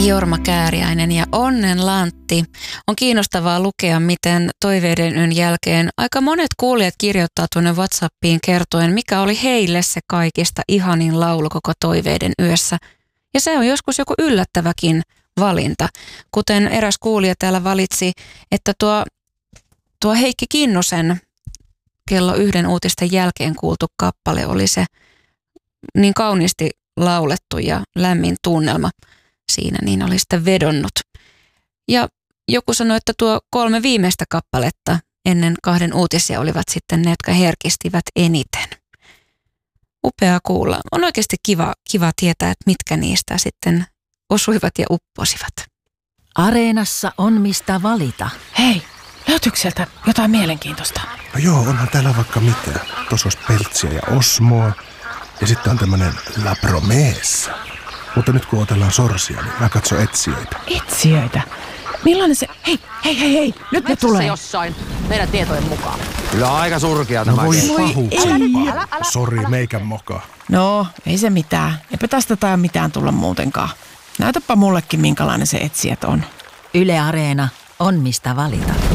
Jorma Kääriäinen ja Onnen Lantti. On kiinnostavaa lukea, miten Toiveiden yön jälkeen aika monet kuulijat kirjoittaa tuonne WhatsAppiin kertoen, mikä oli heille se kaikista ihanin laulu koko Toiveiden yössä. Ja se on joskus joku yllättäväkin valinta. Kuten eräs kuulija täällä valitsi, että tuo Heikki Kinnusen kello 1 uutisten jälkeen kuultu kappale oli se niin kauniisti laulettu ja lämmin tunnelma siinä, niin oli sitten vedonnut. Ja joku sanoi, että tuo 3 viimeistä kappaletta ennen 2 uutisia olivat sitten ne, jotka herkistivät eniten. Upeaa kuulla. On oikeasti kiva tietää, että mitkä niistä sitten osuivat ja upposivat. Areenassa on mistä valita. Hei, löytyykö sieltä jotain mielenkiintoista? No joo, onhan täällä vaikka mitä. Tuossa olisi Peltsiä ja Osmoa. Ja sitten on tämmönen La Promessa. Mutta nyt kun otellaan sorsia, niin mä katson etsijöitä. Etsijöitä? Millainen se... Hei, nyt ne tulee. Jossain meidän tietojen mukaan. Kyllä aika surkea tämä. No voi kenttä. pahuksempaa. Sori, meikän mokaa. No, ei se mitään. Eipä tästä tai mitään tulla muutenkaan. Näytäpä mullekin, minkälainen se etsijät on. Yle Areena on mistä valita.